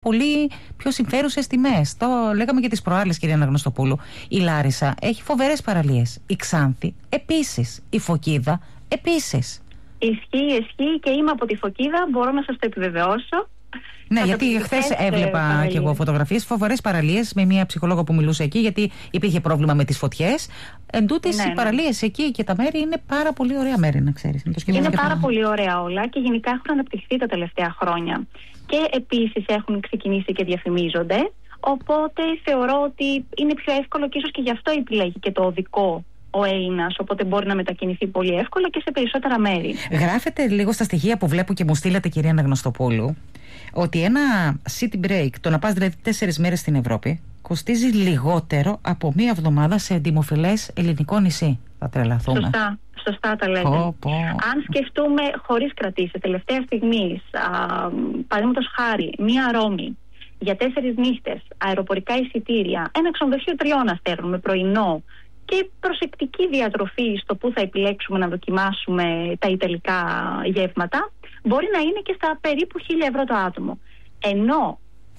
πολύ πιο συμφέρουσες τιμές. Το λέγαμε και τις προάλλες, κυρία Αναγνωστοπούλου. Η Λάρισα έχει φοβερές παραλίες. Η Ξάνθη επίσης. Η Φωκίδα επίσης. Ισχύει και είμαι από τη Φωκίδα, μπορώ να σας το επιβεβαιώσω. Ναι, γιατί χθες έβλεπα και εγώ φωτογραφίες, φοβερές παραλίες, με μια ψυχολόγο που μιλούσε εκεί, γιατί υπήρχε πρόβλημα με τις φωτιές. Εν τούτης, οι παραλίες εκεί και τα μέρη είναι πάρα πολύ ωραία μέρη, να ξέρεις. Είναι πάρα πολύ ωραία όλα και γενικά έχουν αναπτυχθεί τα τελευταία χρόνια. Και επίσης έχουν ξεκινήσει και διαφημίζονται. Οπότε θεωρώ ότι είναι πιο εύκολο και ίσως και γι' αυτό επιλέγει και το οδικό ο Έλληνας, οπότε μπορεί να μετακινηθεί πολύ εύκολα και σε περισσότερα μέρη. Γράφετε λίγο στα στοιχεία που βλέπω και μου στείλατε, κυρία Αναγνωστοπούλου, ότι ένα city break, το να πας δηλαδή 4 μέρες στην Ευρώπη, κοστίζει λιγότερο από μία εβδομάδα σε δημοφιλές ελληνικό νησί. Θα τρελαθούμε. Σωστά τα λέτε. Αν σκεφτούμε χωρίς κρατήσεις, τελευταία στιγμή, παραδείγματος χάρη, μία Ρώμη για 4 νύχτες, αεροπορικά εισιτήρια, ένα ξενοδοχείο 3 αστέρων με πρωινό και προσεκτική διατροφή στο που θα επιλέξουμε να δοκιμάσουμε τα ιταλικά γεύματα, μπορεί να είναι και στα περίπου 1.000 ευρώ το άτομο. Ενώ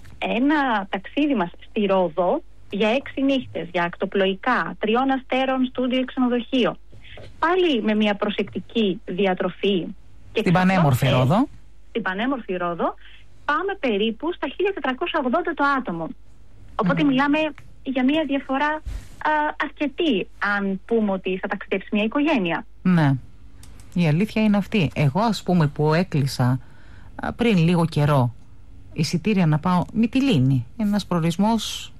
ένα ταξίδι μας στη Ρόδο για 6 νύχτες, για ακτοπλοϊκά, 3 αστέρων στούντιο ξενοδοχείο, πάλι με μια προσεκτική διατροφή και στην πανέμορφη Ρόδο. Στην πανέμορφη Ρόδο πάμε περίπου στα 1.480 το άτομο. Οπότε μιλάμε για μια διαφορά αρκετή, αν πούμε ότι θα ταξιδέψει μια οικογένεια. Ναι, η αλήθεια είναι αυτή. Εγώ, ας πούμε, που έκλεισα πριν λίγο καιρό εισιτήρια να πάω Μυτιλήνη, ένας προορισμός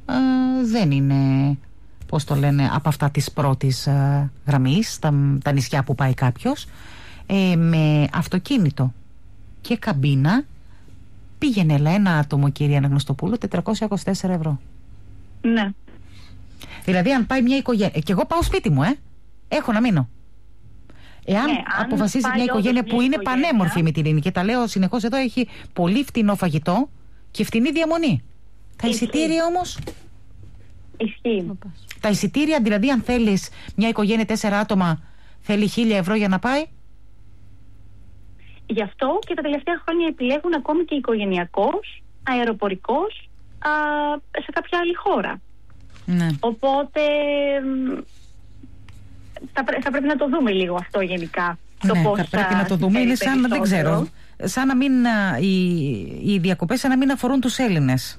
δεν είναι, πώς το λένε, από αυτά της πρώτης γραμμής, τα νησιά που πάει κάποιος, με αυτοκίνητο και καμπίνα πήγαινε ένα άτομο, κυρία Αναγνωστοπούλου, 424 ευρώ. Ναι. Δηλαδή, αν πάει μια οικογένεια. Και εγώ πάω σπίτι μου, έχω να μείνω. Εάν αποφασίσει μια οικογένεια που είναι πανέμορφη η Μυτιλήνη, και τα λέω συνεχώς εδώ, έχει πολύ φτηνό φαγητό και φτηνή διαμονή. Τα εισιτήρια όμως. Ισχύει. Τα εισιτήρια, δηλαδή, αν θέλεις μια οικογένεια 4 άτομα, θέλει 1.000 ευρώ για να πάει. Γι' αυτό και τα τελευταία χρόνια επιλέγουν ακόμη και οικογενειακός, αεροπορικός, σε κάποια άλλη χώρα. Ναι. Οπότε θα πρέπει να το δούμε λίγο αυτό γενικά. Ναι, θα πρέπει να το δούμε. Είναι σαν, δεν ξέρω, σαν να μην, οι διακοπές σαν να μην αφορούν τους Έλληνες.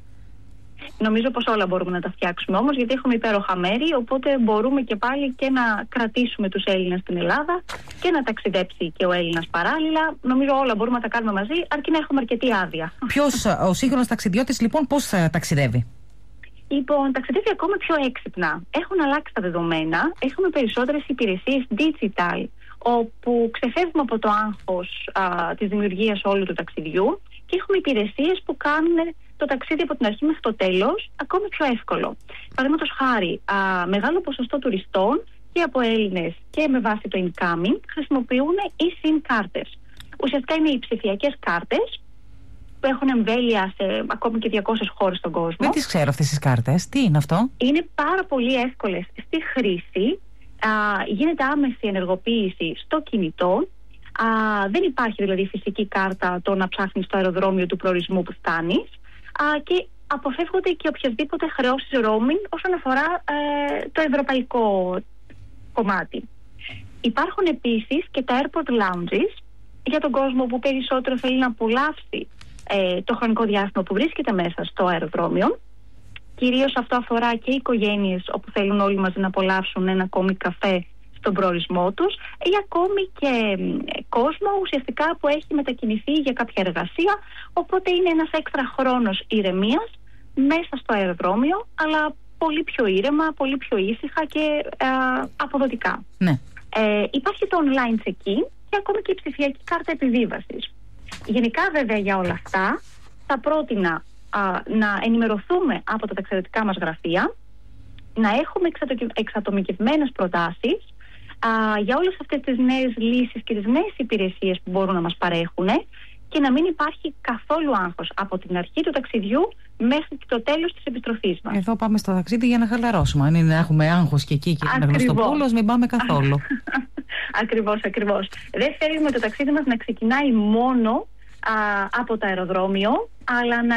Νομίζω πως όλα μπορούμε να τα φτιάξουμε όμως, γιατί έχουμε υπέροχα μέρη, οπότε μπορούμε και πάλι και να κρατήσουμε τους Έλληνες στην Ελλάδα και να ταξιδέψει και ο Έλληνας παράλληλα. Νομίζω όλα μπορούμε να τα κάνουμε μαζί, αρκεί να έχουμε αρκετή άδεια. Ποιος, ο σύγχρονος ταξιδιώτης, λοιπόν, πώς θα ταξιδεύει? Λοιπόν, ταξιδεύει ακόμα πιο έξυπνα. Έχουν αλλάξει τα δεδομένα, έχουμε περισσότερες υπηρεσίες digital, όπου ξεφεύγουμε από το άγχος της δημιουργίας όλου του ταξιδιού και έχουμε υπηρεσίες που κάνουν το ταξίδι από την αρχή μέχρι το τέλος ακόμη πιο εύκολο. Παραδείγματος χάρη, μεγάλο ποσοστό τουριστών και από Έλληνες και με βάση το incoming χρησιμοποιούν eSIM κάρτες. Ουσιαστικά είναι οι ψηφιακές κάρτες που έχουν εμβέλεια σε ακόμη και 200 χώρες στον κόσμο. Δεν τις ξέρω αυτές τις κάρτες. Τι είναι αυτό? Είναι πάρα πολύ εύκολες στη χρήση. Γίνεται άμεση ενεργοποίηση στο κινητό. Δεν υπάρχει δηλαδή φυσική κάρτα το να ψάχνεις στο αεροδρόμιο του προορισμού που φτάνεις. Και αποφεύγονται και οποιασδήποτε χρεώσεις roaming όσον αφορά το ευρωπαϊκό κομμάτι. Υπάρχουν επίσης και τα airport lounges για τον κόσμο που περισσότερο θέλει να απολαύσει το χρονικό διάστημα που βρίσκεται μέσα στο αεροδρόμιο. Κυρίως αυτό αφορά και οικογένειες όπου θέλουν όλοι μαζί να απολαύσουν ένα ακόμη καφέ στον προορισμό τους, ή ακόμη και κόσμο ουσιαστικά που έχει μετακινηθεί για κάποια εργασία, οπότε είναι ένας έξτρα χρόνος ηρεμίας μέσα στο αεροδρόμιο, αλλά πολύ πιο ήρεμα, πολύ πιο ήσυχα και αποδοτικά. Ναι. Υπάρχει το online check-in και ακόμη και η ψηφιακή κάρτα επιβίβασης. Γενικά βέβαια για όλα αυτά θα πρότεινα να ενημερωθούμε από τα ταξιδιωτικά μας γραφεία, να έχουμε εξατομικευμένες προτάσεις για όλες αυτές τις νέες λύσεις και τις νέες υπηρεσίες που μπορούν να μας παρέχουν και να μην υπάρχει καθόλου άγχος από την αρχή του ταξιδιού μέχρι το τέλος της επιστροφής μας. Εδώ πάμε στο ταξίδι για να χαλαρώσουμε. Αν είναι να έχουμε άγχος και εκεί και να γνωστοπούλος, μην πάμε καθόλου. Ακριβώς. Δεν θέλουμε το ταξίδι μας να ξεκινάει μόνο από το αεροδρόμιο, αλλά να